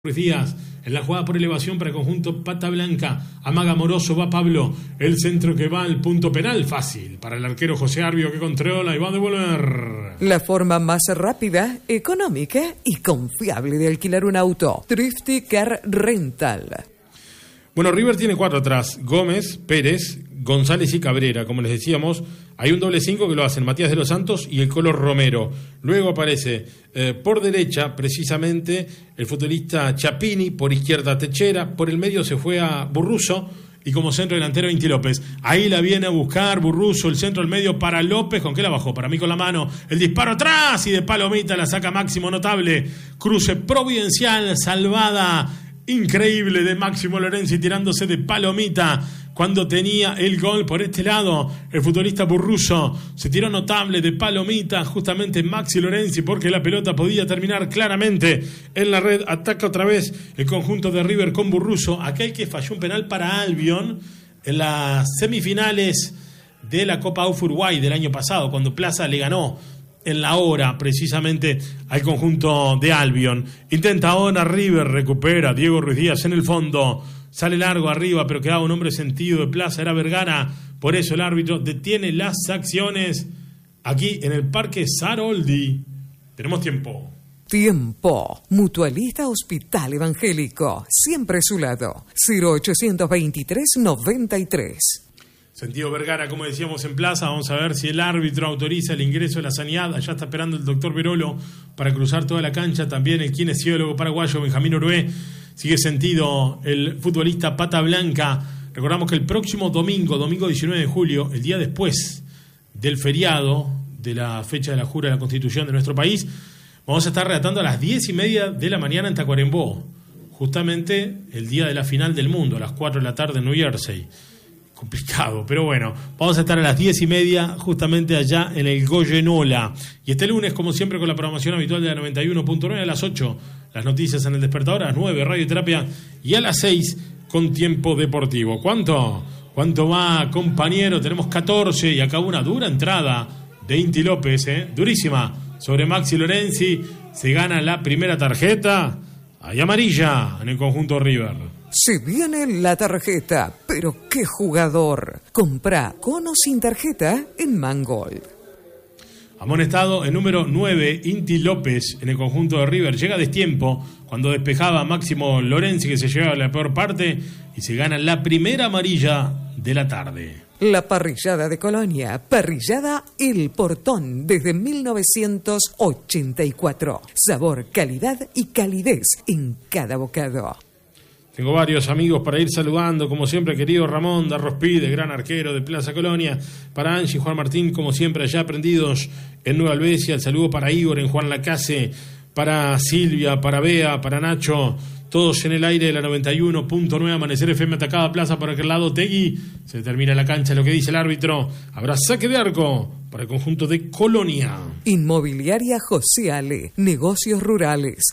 Ruiz Díaz, en la jugada por elevación para el conjunto Pata Blanca, amaga Moroso, va Pablo, el centro que va al punto penal, fácil, para el arquero José Arbio que controla y va a devolver. La forma más rápida, económica y confiable de alquilar un auto, Thrifty Car Rental. Bueno, River tiene 4 atrás, Gómez, Pérez, González y Cabrera, como les decíamos, hay un doble 5 que lo hacen Matías de los Santos y el Colo Romero. Luego aparece por derecha, precisamente, el futbolista Chapini, por izquierda Techera, por el medio se fue a Burruso y como centro delantero Inti López. Ahí la viene a buscar Burruso, el centro del medio para López, ¿con qué la bajó? Para mí con la mano, el disparo atrás y de palomita la saca Máximo, notable, cruce providencial, salvada, increíble de Máximo Lorenzi tirándose de palomita cuando tenía el gol por este lado. El futbolista Burruso se tiró notable de palomita justamente Maxi Lorenzi porque la pelota podía terminar claramente en la red. Ataca otra vez el conjunto de River con Burruso. Aquel que falló un penal para Albion en las semifinales de la Copa UF Uruguay del año pasado, cuando Plaza le ganó en la hora precisamente al conjunto de Albion. Intenta ahora River, recupera Diego Ruiz Díaz en el fondo, sale largo arriba pero quedaba un hombre sentido de Plaza, era Vergara, por eso el árbitro detiene las acciones aquí en el Parque Saroldi. Tenemos Tiempo. Mutualista Hospital Evangélico, siempre a su lado. 0823-93. Sentido Vergara, como decíamos en Plaza. Vamos a ver si el árbitro autoriza el ingreso de la sanidad. Allá está esperando el doctor Verolo para cruzar toda la cancha. También el kinesiólogo paraguayo Benjamín Orué. Sigue sentido el futbolista Pata Blanca. Recordamos que el próximo domingo 19 de julio, el día después del feriado de la fecha de la jura de la Constitución de nuestro país, vamos a estar relatando a las 10:30 de la mañana en Tacuarembó. Justamente el día de la final del mundo, a las 4 de la tarde en New Jersey. Complicado, pero bueno, vamos a estar a las 10:30 justamente allá en el Goyenola. Y este lunes, como siempre, con la programación habitual de la 91.9, a las 8, las noticias en el despertador, a las 9, radioterapia, y a las 6, con tiempo deportivo. ¿Cuánto va, compañero? Tenemos 14 y acabó una dura entrada de Inti López, durísima, sobre Maxi Lorenzi. Se gana la primera tarjeta, ahí amarilla, en el conjunto River. Se viene la tarjeta, pero qué jugador. Compra con o sin tarjeta en Mangold. Amonestado el número 9, Inti López, en el conjunto de River. Llega a destiempo cuando despejaba Máximo Lorenzi, que se lleva a la peor parte, y se gana la primera amarilla de la tarde. La parrillada de Colonia, parrillada El Portón, desde 1984. Sabor, calidad y calidez en cada bocado. Tengo varios amigos para ir saludando, como siempre, querido Ramón Darrospide, gran arquero de Plaza Colonia, para Angie y Juan Martín, como siempre, allá aprendidos en Nueva Albesia, el saludo para Igor en Juan Lacase, para Silvia, para Bea, para Nacho, todos en el aire de la 91.9, Amanecer FM atacada Plaza por aquel lado, Tegui, se termina la cancha, lo que dice el árbitro, habrá saque de arco para el conjunto de Colonia. Inmobiliaria José Ale, negocios rurales,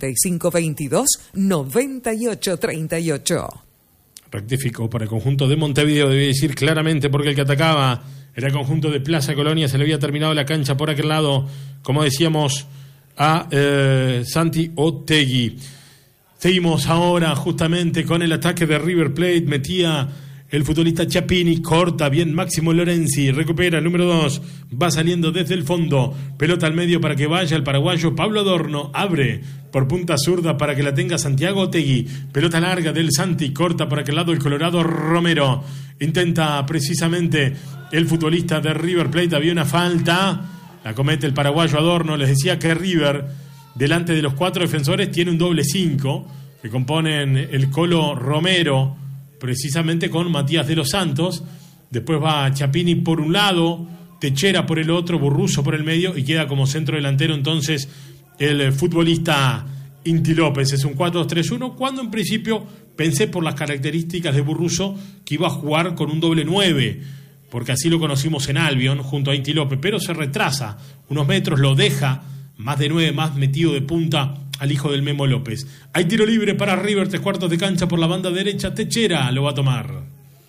4522-9838. Rectificó para el conjunto de Montevideo, debí decir claramente, porque el que atacaba era el conjunto de Plaza Colonia, se le había terminado la cancha por aquel lado, como decíamos, a Santi Otegui. Seguimos ahora justamente con el ataque de River Plate, metía el futbolista Chapini, corta bien Máximo Lorenzi, recupera el número 2, va saliendo desde el fondo, pelota al medio para que vaya el paraguayo Pablo Adorno, abre por punta zurda para que la tenga Santiago Otegui, pelota larga del Santi, corta por aquel lado el colorado Romero, intenta precisamente el futbolista de River Plate, había una falta, la comete el paraguayo Adorno. Les decía que River, delante de los 4 defensores, tiene un doble 5, que componen el Colo Romero, precisamente con Matías de los Santos. Después va Chapini por un lado, Techera por el otro, Burruso por el medio, y queda como centro delantero entonces el futbolista Inti López. Es un 4-2-3-1, cuando en principio pensé, por las características de Burruso, que iba a jugar con un doble 9, porque así lo conocimos en Albion junto a Inti López, pero se retrasa unos metros, lo deja más de 9, más metido de punta al hijo del Memo López. Hay tiro libre para River, 3/4 de cancha por la banda derecha, Techera lo va a tomar.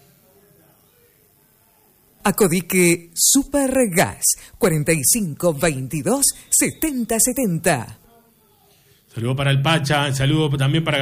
Acodique Supergas, 4522-7070. Saludo para el Pacha, saludo también para